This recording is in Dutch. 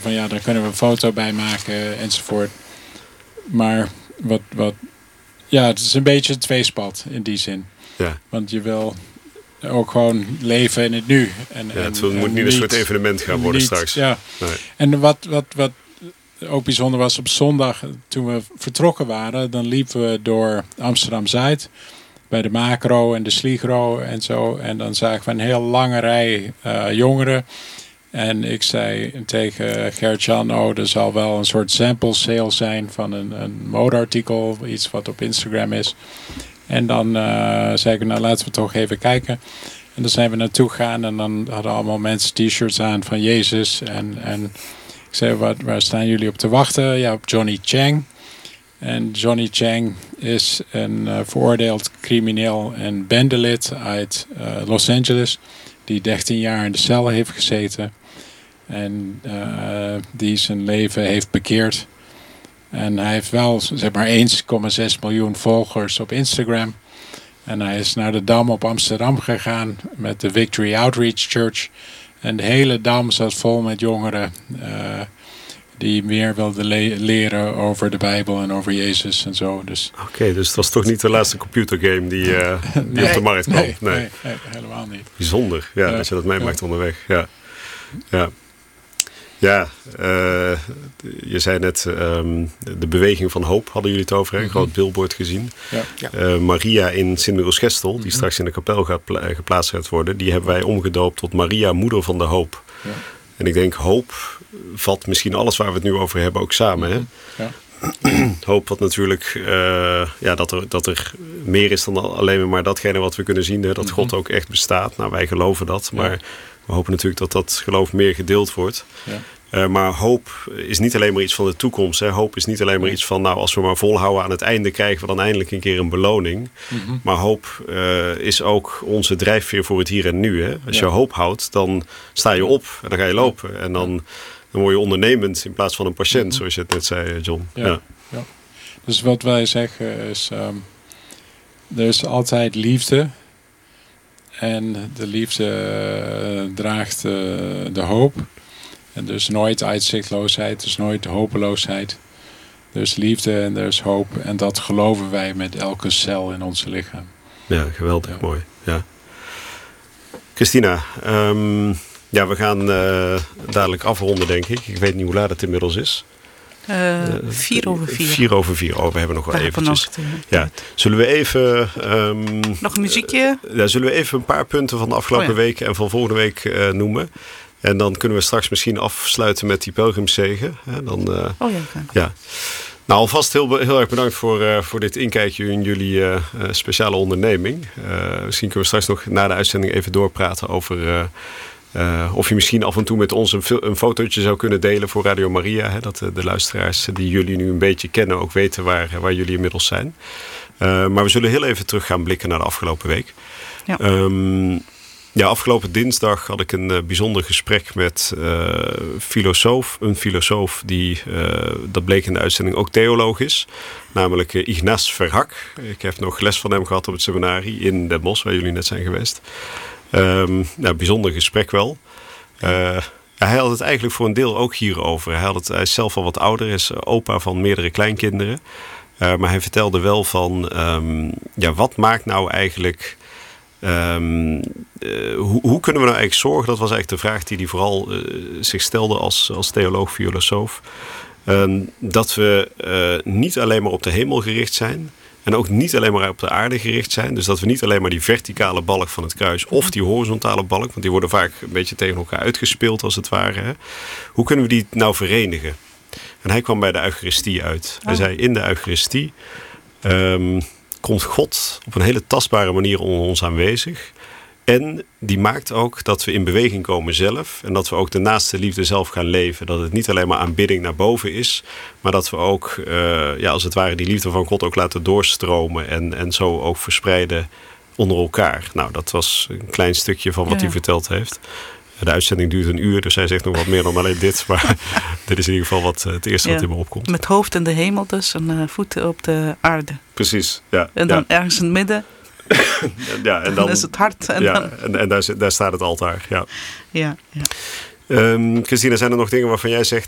van ja, daar kunnen we een foto bij maken enzovoort. Maar het is een beetje een tweespalt in die zin. Ja. Want je wil ook gewoon leven in het nu. Het moet niet een soort evenement gaan worden straks. Ja. Nee. En wat ook bijzonder was, op zondag toen we vertrokken waren, dan liepen we door Amsterdam-Zuid bij de Macro en de Sligro en zo. En dan zagen we een heel lange rij jongeren. En ik zei tegen Gert-Jan, er zal wel een soort sample sale zijn van een modeartikel, iets wat op Instagram is. En dan zei ik, laten we toch even kijken. En dan zijn we naartoe gegaan en dan hadden allemaal mensen t-shirts aan van Jezus. En ik zei, waar staan jullie op te wachten? Ja, op Johnny Chang. En Johnny Chang is een veroordeeld crimineel en bendelid uit Los Angeles, die 13 jaar in de cel heeft gezeten. En die zijn leven heeft bekeerd. En hij heeft wel zeg maar 1,6 miljoen volgers op Instagram. En hij is naar de Dam op Amsterdam gegaan met de Victory Outreach Church. En de hele Dam zat vol met jongeren die meer wilden leren over de Bijbel en over Jezus en zo. Dus. Oké, dus het was toch niet de laatste computergame die op de markt kwam? Nee, helemaal niet. Bijzonder, dat je dat meemaakt onderweg. Ja, je zei net, de beweging van hoop hadden jullie het over, een groot billboard gezien. Ja. Maria in Sint-Michiels-Gestel, die straks in de kapel geplaatst gaat worden, die hebben wij omgedoopt tot Maria, moeder van de hoop. Ja. En ik denk, hoop vat misschien alles waar we het nu over hebben ook samen. Hè? Ja. Hoop wat natuurlijk, dat er meer is dan alleen maar datgene wat we kunnen zien. Hè? Dat God ook echt bestaat. Nou, wij geloven dat, maar we hopen natuurlijk dat geloof meer gedeeld wordt. Ja. Maar hoop is niet alleen maar iets van de toekomst. Hè. Hoop is niet alleen maar iets van, als we maar volhouden aan het einde krijgen we dan eindelijk een keer een beloning. Maar hoop is ook onze drijfveer voor het hier en nu. Hè. Als je hoop houdt, dan sta je op en dan ga je lopen. En dan word je ondernemend in plaats van een patiënt, zoals je het net zei, John. Ja. Dus wat wij zeggen is, er is altijd liefde. En de liefde draagt de hoop. En dus nooit uitzichtloosheid, dus nooit hopeloosheid. Er is liefde en er is hoop. En dat geloven wij met elke cel in ons lichaam. Ja, geweldig mooi. Ja. Christina, we gaan dadelijk afronden, denk ik. Ik weet niet hoe laat het inmiddels is. 4:04. 4:04. We hebben nog wel eventjes. Zullen we even... nog een muziekje? Zullen we even een paar punten van de afgelopen week en van volgende week noemen? En dan kunnen we straks misschien afsluiten met die pelgrimszegen. Ja. Nou, alvast heel erg bedankt voor dit inkijkje in jullie speciale onderneming. Misschien kunnen we straks nog na de uitzending even doorpraten over... of je misschien af en toe met ons een fotootje zou kunnen delen voor Radio Maria. Hè, dat de luisteraars die jullie nu een beetje kennen ook weten waar jullie inmiddels zijn. Maar we zullen heel even terug gaan blikken naar de afgelopen week. Ja. Afgelopen dinsdag had ik een bijzonder gesprek met een filosoof die, dat bleek in de uitzending, ook theoloog is. Namelijk Ignace Verhack. Ik heb nog les van hem gehad op het seminarie in Den Bosch, waar jullie net zijn geweest. Bijzonder gesprek wel. Hij had het eigenlijk voor een deel ook hierover. Hij is zelf al wat ouder, is opa van meerdere kleinkinderen. Maar hij vertelde wel van, wat maakt nou eigenlijk... hoe kunnen we nou eigenlijk zorgen, dat was eigenlijk de vraag die hij vooral zich stelde als theoloog, filosoof, dat we niet alleen maar op de hemel gericht zijn en ook niet alleen maar op de aarde gericht zijn. Dus dat we niet alleen maar die verticale balk van het kruis of die horizontale balk, want die worden vaak een beetje tegen elkaar uitgespeeld als het ware. Hè? Hoe kunnen we die nou verenigen? En hij kwam bij de Eucharistie uit. Hij zei, in de Eucharistie komt God op een hele tastbare manier onder ons aanwezig. En die maakt ook dat we in beweging komen zelf. En dat we ook de naaste liefde zelf gaan leven. Dat het niet alleen maar aanbidding naar boven is. Maar dat we ook, als het ware, die liefde van God ook laten doorstromen. En zo ook verspreiden onder elkaar. Nou, dat was een klein stukje van wat hij verteld heeft. De uitzending duurt 1 uur, dus hij zegt nog wat meer dan alleen dit. Maar dit is in ieder geval het eerste wat in me opkomt. Met hoofd in de hemel dus en voeten op de aarde. Precies, ja. En dan ergens in het midden. En dan is het hart. En daar staat het altaar. Ja. Ja. Christina, zijn er nog dingen waarvan jij zegt,